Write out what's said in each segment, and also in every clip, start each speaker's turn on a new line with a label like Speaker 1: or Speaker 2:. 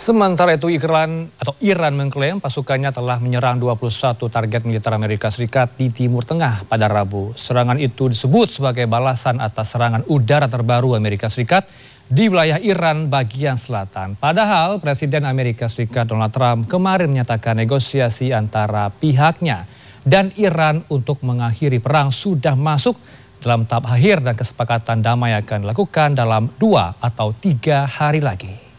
Speaker 1: Sementara itu Iran mengklaim pasukannya telah menyerang 21 target militer Amerika Serikat di Timur Tengah pada Rabu. Serangan itu disebut sebagai balasan atas serangan udara terbaru Amerika Serikat di wilayah Iran bagian selatan. Padahal Presiden Amerika Serikat Donald Trump kemarin menyatakan negosiasi antara pihaknya dan Iran untuk mengakhiri perang sudah masuk dalam tahap akhir dan kesepakatan damai akan dilakukan dalam 2 atau 3 hari lagi.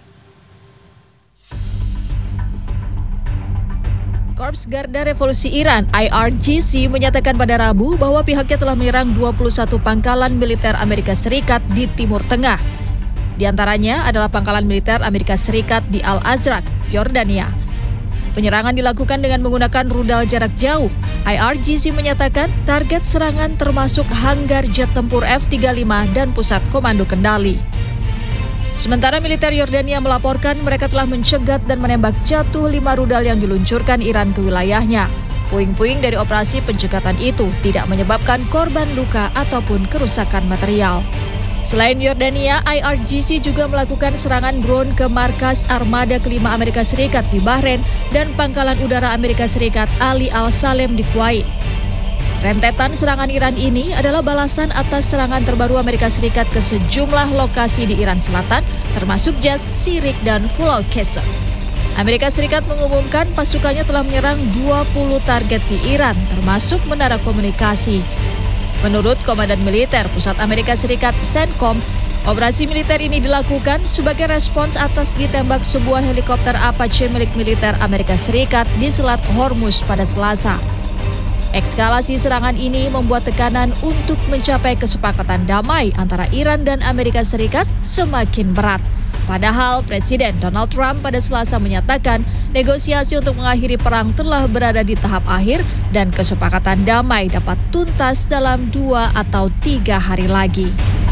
Speaker 2: Korps Garda Revolusi Iran (IRGC) menyatakan pada Rabu bahwa pihaknya telah menyerang 21 pangkalan militer Amerika Serikat di Timur Tengah. Di antaranya adalah pangkalan militer Amerika Serikat di Al-Azraq, Yordania. Penyerangan dilakukan dengan menggunakan rudal jarak jauh. IRGC menyatakan target serangan termasuk hanggar jet tempur F-35 dan pusat komando kendali. Sementara militer Yordania melaporkan mereka telah mencegat dan menembak jatuh 5 rudal yang diluncurkan Iran ke wilayahnya. Puing-puing dari operasi pencegatan itu tidak menyebabkan korban luka ataupun kerusakan material. Selain Yordania, IRGC juga melakukan serangan drone ke markas armada kelima Amerika Serikat di Bahrain dan pangkalan udara Amerika Serikat Ali Al-Salem di Kuwait. Rentetan serangan Iran ini adalah balasan atas serangan terbaru Amerika Serikat ke sejumlah lokasi di Iran Selatan, termasuk Jas, Sirik, dan Pulau Qesem. Amerika Serikat mengumumkan pasukannya telah menyerang 20 target di Iran, termasuk menara komunikasi. Menurut Komandan Militer Pusat Amerika Serikat CENTCOM, operasi militer ini dilakukan sebagai respons atas ditembak sebuah helikopter Apache milik militer Amerika Serikat di Selat Hormuz pada Selasa. Eskalasi serangan ini membuat tekanan untuk mencapai kesepakatan damai antara Iran dan Amerika Serikat semakin berat. Padahal Presiden Donald Trump pada Selasa menyatakan negosiasi untuk mengakhiri perang telah berada di tahap akhir dan kesepakatan damai dapat tuntas dalam 2 atau 3 hari lagi.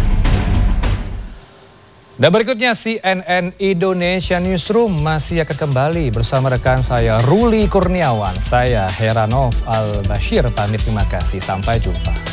Speaker 1: Dan berikutnya CNN Indonesia Newsroom masih akan kembali bersama rekan saya Ruli Kurniawan. Saya Heranov Al-Bashir pamit, terima kasih, sampai jumpa.